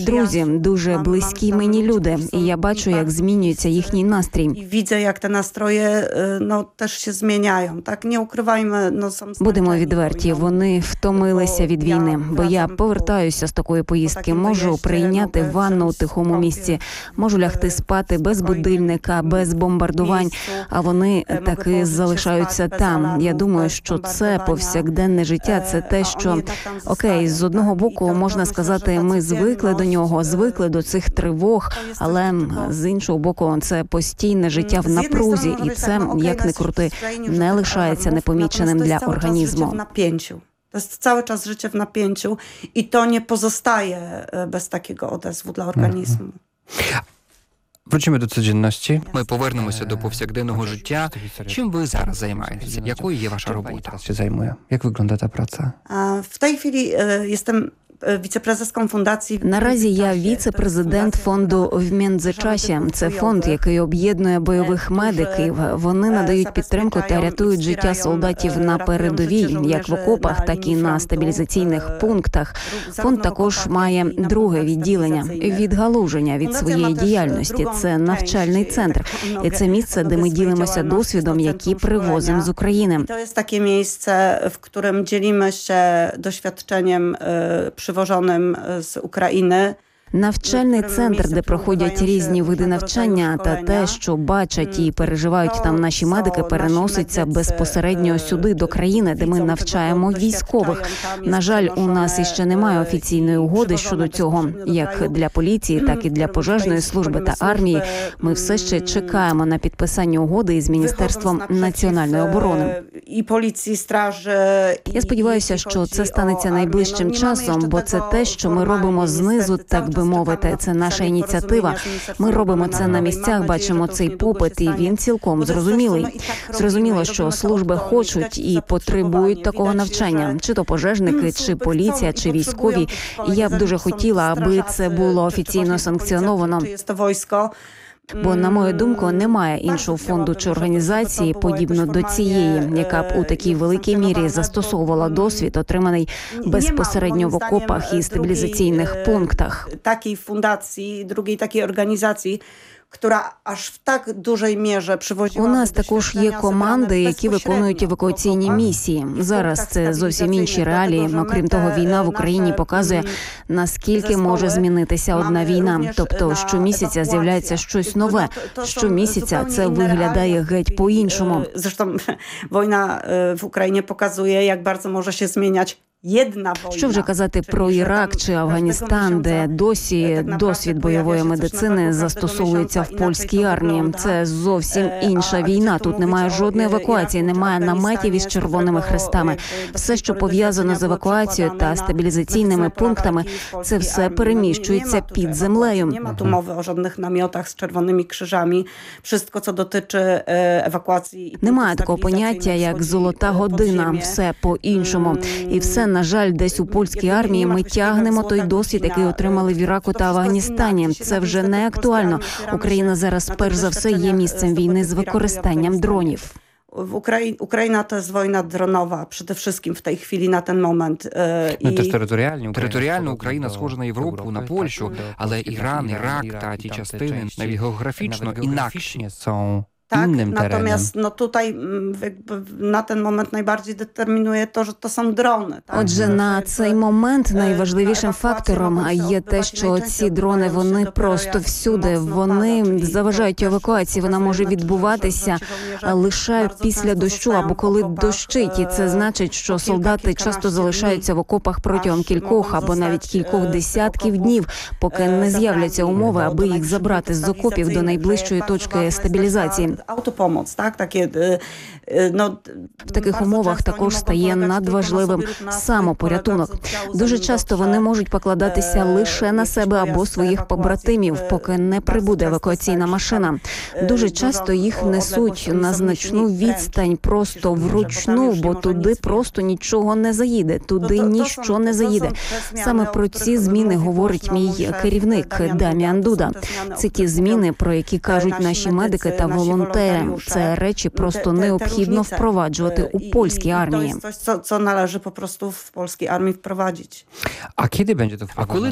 Друзі, дуже близькі мені люди, і я бачу, як змінюється їхній настрій. I widzę, jak te nastroje też się zmieniają. Tak, nie ukrywajmy, są Будемо відверті, вони втомилися від війни, бо я повертаюся з такої поїздки, можу прийняти ванну у тихому місці, можу лягти спати без будильника, без бомбардувань, а вони таки залишаються там. Я думаю, що це повсякденне життя, це те, що, окей, з одного боку, можна сказати, ми звикли до нього, звикли до цих тривог, але з іншого боку, це постійне життя в напрузі, і це, як не крути, не лишається непоміченим для організму. To jest cały czas życie w napięciu i to nie pozostaje bez takiego odezwu dla organizmu. Wrócimy do codzienności. Ми повернемося до повсякденного життя. Чим ви зараз займаєтеся? Якою є ваша робота? Teraz się zajmuję. Jak wygląda ta praca? W tej chwili jestem wiceprezeską fundacji. Наразі я віце-президент фонду «В Мєндзичасі». Це фонд, який об'єднує бойових медиків. Вони надають підтримку та рятують життя солдатів на передовій, як в окопах, так і на стабілізаційних пунктах. Фонд також має друге відділення – відгалуження від своєї діяльності. Це навчальний центр. І це місце, де ми ділимося досвідом, який привозимо з України. To jest takie miejsce, w którym dzielimy się doświadczeniem przywożonym z Ukrainy. Навчальний центр, де проходять різні види навчання, та те, що бачать і переживають там наші медики, переноситься безпосередньо сюди, до країни, де ми навчаємо військових. На жаль, у нас іще немає офіційної угоди щодо цього. Як для поліції, так і для пожежної служби та армії. Ми все ще чекаємо на підписання угоди із Міністерством національної оборони. І поліції, стражі. Я сподіваюся, що це станеться найближчим часом, бо це те, що ми робимо знизу, так би мовити, це наша ініціатива. Ми робимо це на місцях, бачимо цей попит, і він цілком зрозумілий. Зрозуміло, що служби хочуть і потребують такого навчання, чи то пожежники, чи поліція, чи військові. І я б дуже хотіла, аби це було офіційно санкціоновано. Бо, на мою думку, немає іншого фонду чи організації, подібно до цієї, яка б у такій великій мірі застосовувала досвід, отриманий безпосередньо в окопах і стабілізаційних пунктах. Такій фундації, другій такій організації, która aż w tak dużej mierze przywoziła. У нас також є команди, які виконують евакуаційні місії. Зараз це зовсім інші реалії. Окрім того, війна в Україні показує, наскільки може змінитися одна війна. Тобто, щомісяця з'являється щось нове. Щомісяця це виглядає геть по-іншому. Zresztą wojna w Ukrainie pokazuje, jak bardzo może się zmieniać. Що вже казати про Ірак чи Афганістан, де досі досвід бойової медицини застосовується в польській армії. Це зовсім інша війна. Тут немає жодної евакуації, немає наметів із червоними хрестами. Все, що пов'язано з евакуацією та стабілізаційними пунктами, це все переміщується під землею. Немає tu mowy o żadnych namiotach z czerwonymi krzyżami. Wszystko, co dotyczy ewakuacji. Немає такого поняття, як «золота година». Все по-іншому. І все, на жаль, десь у польській армії ми тягнемо той досвід, який отримали в Іраку та Афганістані. Це вже не актуально. Україна зараз, перш за все, є місцем війни з використанням дронів. Ukraina to jest wojna dronowa, przede wszystkim w tej chwili, na ten moment. Теж територіальні. Територіально Україна схожа на Європу, на Польщу, але Іран, Ірак та ті частини навіть географічно інакші. Są Tak, innym terenem. natomiast tutaj jakby na ten moment najbardziej determinuje to, że to są drony. Tak? Отже, на цей момент найважливішим фактором є те, що ці дрони, вони просто всюди, вони заважають евакуації, вона може відбуватися лише після дощу або коли дощить, і це значить, що солдати часто залишаються в окопах протягом кількох або навіть кількох десятків днів, поки не з'являться умови, аби їх забрати з окопів до найближчої точки стабілізації. Autopomoc, tak? Takie, В таких умовах також стає надважливим самопорятунок. Дуже часто вони можуть покладатися лише на себе або своїх побратимів, поки не прибуде евакуаційна машина. Дуже часто їх несуть на значну відстань просто вручну, бо туди просто нічого не заїде, туди ніщо не заїде. Саме про ці зміни говорить мій керівник Дам'ян Дуда. Це ті зміни, про які кажуть наші медики та волонтери. Це речі просто необхідно впроваджувати у польській армії. To jest coś, co należy po prostu w polskiej armii wprowadzić. A kiedy będzie to А коли